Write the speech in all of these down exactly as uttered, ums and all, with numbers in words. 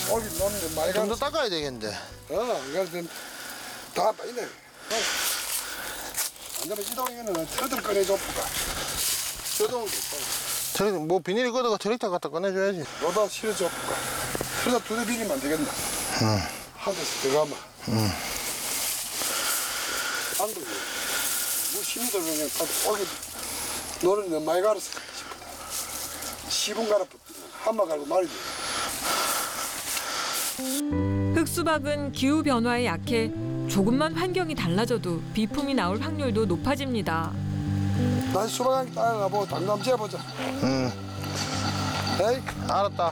오긴 놓는데 많이 좀 더 가서. 닦아야 되겠는데. 어, 그래서 다 빠이네. 안 되면 이동이면은 트럭을 꺼내줘볼까. 저도 트랙, 뭐 비닐이 걷어가 트랙터 갖다 꺼내줘야지. 로다 실어줘볼까. 트럭 두대 비리면 안 되겠나. 응. 하드스 들어가면. 응. 안 되고. 뭐 힘이 들면 다 오게. 너는 너무 많이 갈았어. 십 분 갈아 한마 갈고 말이지. 흑수박은 기후 변화에 약해 조금만 환경이 달라져도 비품이 나올 확률도 높아집니다. 다시 수박 한개 따라가보고 당감 재보자. 응. 에이, 알았다.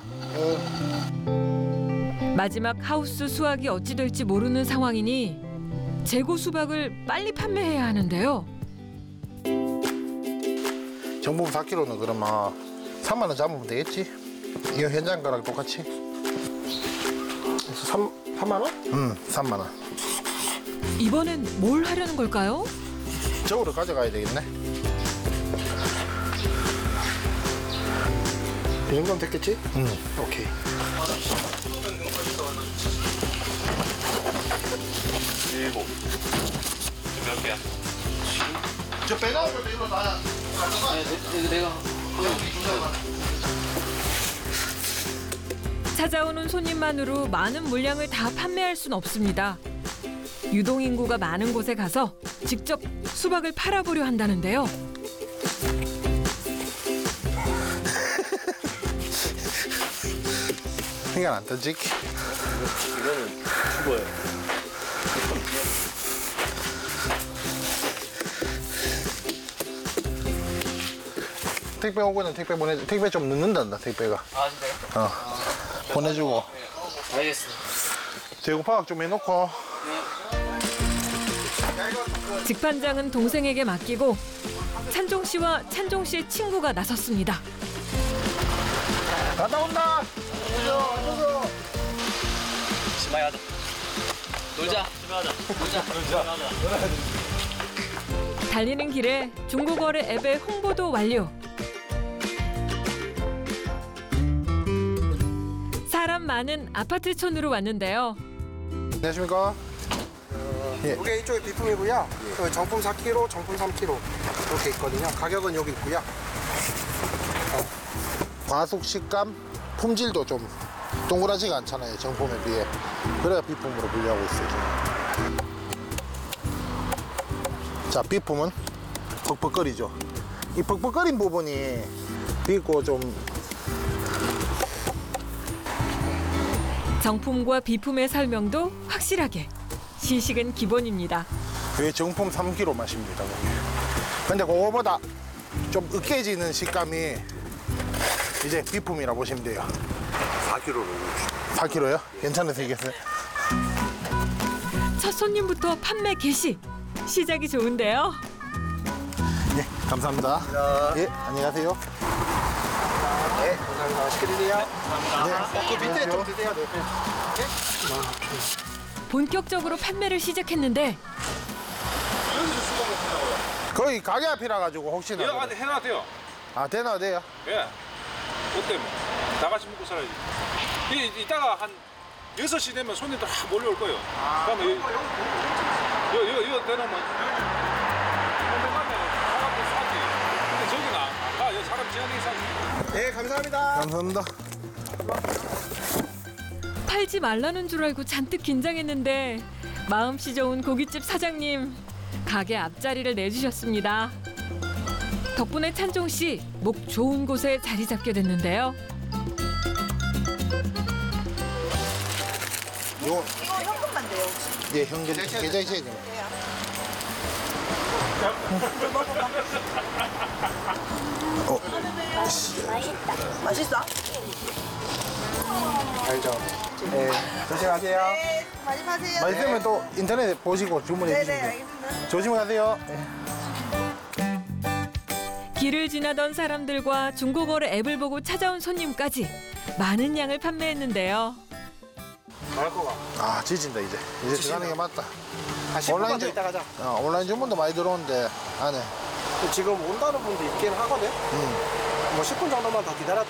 어. 마지막 하우스 수확이 어찌 될지 모르는 상황이니 재고 수박을 빨리 판매해야 하는데요. 정품 사 킬로그램는 그러면 삼만 원 잡으면 되겠지? 이거 현장 거랑 똑같이? 삼, 삼만 원? 응, 삼만 원. 이번엔 뭘 하려는 걸까요? 저으로 가져가야 되겠네. 이 정도면 됐겠지? 응. 오케이. 일곱. 몇 개야? 저 배가 오면 이거 다 가져가. 이거 내가. 찾아오는 손님만으로 많은 물량을 다 판매할 순 없습니다. 유동 인구가 많은 곳에 가서 직접 수박을 팔아보려 한다는데요. 이건 안 떠지. 이거는 죽어요. 택배 오고는 택배 보내. 택배 좀 늦는단다 택배가. 아 진짜요? 어. 보내주고. 알겠습니다. 재고 파악 좀 해놓고. 직판장은 동생에게 맡기고 찬종 씨와 찬종 씨의 친구가 나섰습니다. 갔다 온다. 집에 가자. 놀자. 집에 가자. 놀자. 놀자. 놀자. 달리는 길에 중고거래 앱의 홍보도 완료. 사람 많은 아파트촌으로 왔는데요. 안녕하십니까? 예. 이게 이쪽에 비품이고요. 그 정품 사 킬로그램, 정품 삼 킬로그램 이렇게 있거든요. 가격은 여기 있고요. 과속 식감, 품질도 좀 동그랗지가 않잖아요 정품에 비해. 그래야 비품으로 분류하고 있어요 지금. 자, 비품은 벅벅거리죠. 이 벅벅거린 부분이 비고 좀 정품과 비품의 설명도 확실하게. 시식은 기본입니다. 왜 정품 삼 킬로그램 맛입니다. 그게. 근데 그거보다 좀 으깨지는 식감이 이제 비품이라 보시면 돼요. 사 킬로그램. 사 킬로그램요? 괜찮으시겠어요? 첫 손님부터 판매 개시. 시작이 좋은데요. 예, 감사합니다. 예, 안녕히 가세요. 네, 감사합니다. 맛있게 드세요. 네, 그 밑에 좀 드세요. 네. 본격적으로 판매를 시작했는데 거기 가게 앞이라 가지고 혹시나. 예, 아니 해놔도요. 아, 되나 돼요? 예. 어때 뭐. 나같이 먹고 살아야지. 이, 이따가 한 여섯 시 되면 손님들 확 몰려올 거예요. 그러면 여기, 이거, 이거, 이거 대놓으면 근데 가면 사람들 싸지. 근데 저기는 안 가. 여기 사람 지나다니기 싸지. 네, 감사합니다. 감사합니다. 팔지 말라는 줄 알고 잔뜩 긴장했는데 마음씨 좋은 고깃집 사장님 가게 앞자리를 내주셨습니다. 덕분에 찬종 씨 목 좋은 곳에 자리 잡게 됐는데요. 요, 이거 현금만 돼요, 혹시? 예, 형제 계좌이체해 요 어, 맛있다. 맛있어? 알죠. 네, 조심하세요. 네, 많이 파세요. 맛있으면 또 인터넷에 보시고 주문해 네, 주시면 네, 돼요. 알겠습니다. 조심하세요. 예. 길을 지나던 사람들과 중고거래 앱을 보고 찾아온 손님까지 많은 양을 판매했는데요. 갈 거가. 아, 지진다 이제. 이제 들어가는 게 맞다. 아, 십 분만 더 주- 있다 가자. 어, 온라인 주문도 많이 들어오는데 안에. 지금 온다는 분도 있긴 하거든. 음. 뭐 십 분 정도만 더 기다렸다